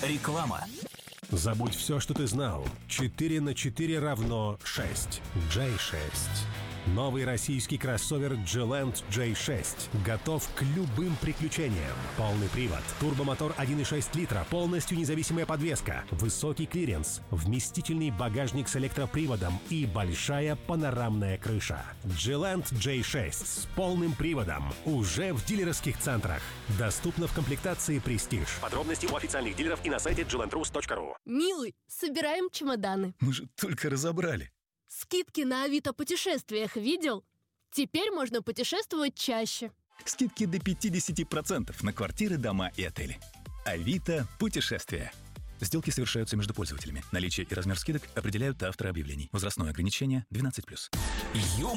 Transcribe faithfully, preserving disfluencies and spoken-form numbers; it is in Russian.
Реклама. Забудь все, что ты знал. четыре на четыре равно шесть. джей шесть. Новый российский кроссовер G-Land джей шесть готов к любым приключениям. Полный привод, турбомотор один и шесть литра, полностью независимая подвеска, высокий клиренс, вместительный багажник с электроприводом и большая панорамная крыша. G-Land джей шесть с полным приводом уже в дилерских центрах. Доступно в комплектации Prestige. Подробности у официальных дилеров и на сайте джи ленд рус точка ру. Милый, собираем чемоданы. Мы же только разобрали. Скидки на Авито путешествиях видел? Теперь можно путешествовать чаще. Скидки до пятьдесят процентов на квартиры, дома и отели. Авито путешествия. Сделки совершаются между пользователями. Наличие и размер скидок определяют авторы объявлений. Возрастное ограничение двенадцать плюс.